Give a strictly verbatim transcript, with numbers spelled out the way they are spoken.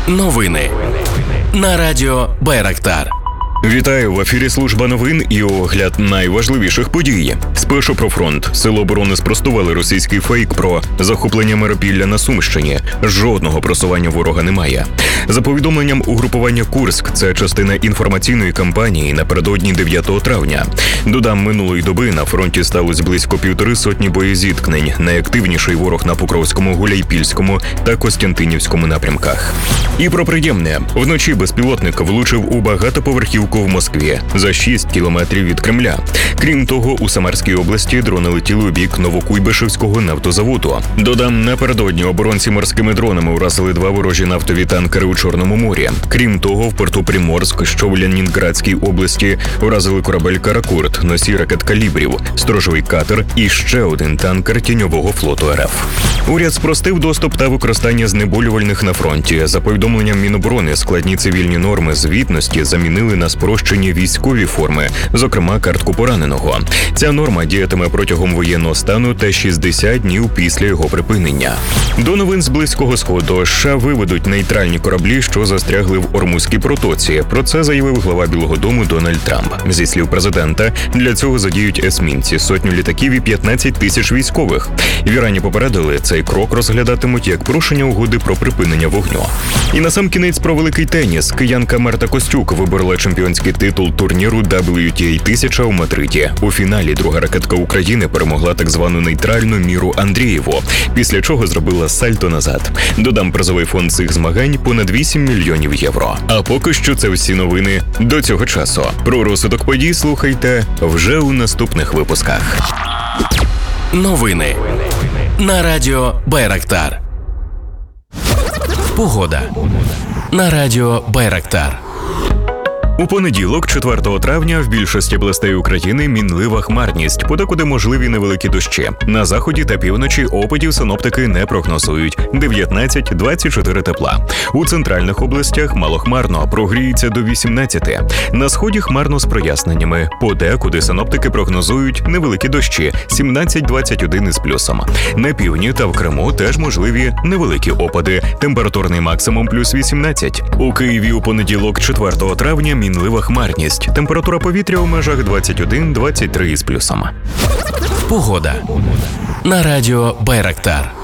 Новини на радіо Байрактар. Вітаю, в ефірі служба новин і огляд найважливіших подій. Спершу про фронт. Сили оборони спростували російський фейк про захоплення Миропілля на Сумщині. Жодного просування ворога немає. За повідомленням угрупування «Курськ», це частина інформаційної кампанії напередодні дев'ятого травня. Додам, минулої доби на фронті сталося близько півтори сотні боєзіткнень. Найактивніший ворог на Покровському, Гуляйпільському та Костянтинівському напрямках. І про приємне. Вночі безпілотник влучив у багатоповерхівку в Москві за шість кілометрів від Кремля. Крім того, у Самарській області дрони летіли у бік Новокуйбишевського нафтозаводу. Додам, напередодні оборонці морськими дронами уразили два ворожі нафтові танкери у Чорному морі. Крім того, в порту Приморськ, що в Ленінградській області, уразили корабель «Каракурт», носій ракет «Калібрів», сторожовий катер і ще один танкер Тіньового флоту РФ. Уряд спростив доступ та використання знеболювальних на фронті. За повідомленням Міноборони, складні цивільні норми звітності замінили на спрощені військові форми, зокрема картку пораненого. Ця норма діятиме протягом воєнного стану та шістдесят днів після його припинення. До новин з Близького Сходу. США виведуть нейтральні кораблі, що застрягли в Ормузькій протоці. Про це заявив глава Білого дому Дональд Трамп. Зі слів президента, для цього задіють есмінці, сотню літаків і п'ятнадцять тисяч військових. В Ірані попередили, цей крок розглядатимуть як порушення угоди про припинення вогню. І насамкінець про великий теніс. Киянка Марта Костюк виборола чемпіонський титул турніру дабл ю ті ей тисяча у Мадриді. У фіналі друга ракетка України перемогла так звану нейтральну Міру Андрієву, після чого зробила сальто назад. Додам, призовий фонд цих змагань – понад вісім мільйонів євро. А поки що це всі новини до цього часу. Про розвиток подій слухайте вже у наступних випусках. Новини на радіо Байрактар. Погода на радіо Байрактар. У понеділок, четвертого травня, в більшості областей України мінлива хмарність, подекуди можливі невеликі дощі. На заході та півночі опадів синоптики не прогнозують. дев'ятнадцять - двадцять чотири тепла. У центральних областях малохмарно, прогріється до вісімнадцяти. На сході хмарно з проясненнями. Подекуди синоптики прогнозують невеликі дощі – сімнадцять - двадцять один із плюсом. На півдні та в Криму теж можливі невеликі опади. Температурний максимум – плюс вісімнадцять. У Києві у понеділок, четвертого травня, мінлива хмарність. Температура повітря у межах двадцять один - двадцять три із плюсом. Погода на радіо Байрактар.